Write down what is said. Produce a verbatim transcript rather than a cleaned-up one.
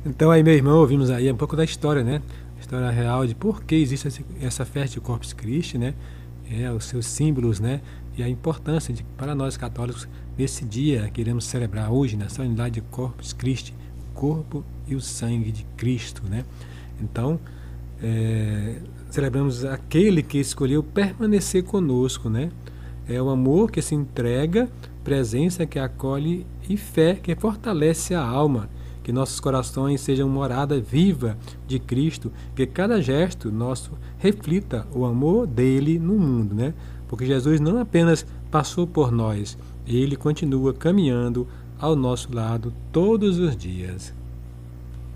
Então aí, meu irmão, ouvimos aí um pouco da história, né? A história real de por que existe esse- essa festa de Corpus Christi, né? É, os seus símbolos, né? E a importância de, para nós católicos, nesse dia que iremos celebrar hoje, na solenidade de Corpus Christi, o corpo e o sangue de Cristo, né? Então, é, celebramos aquele que escolheu permanecer conosco, né? É o amor que se entrega, presença que acolhe e fé que fortalece a alma. Que nossos corações sejam morada viva de Cristo, que cada gesto nosso reflita o amor dele no mundo, né? Porque Jesus não apenas passou por nós, ele continua caminhando ao nosso lado todos os dias.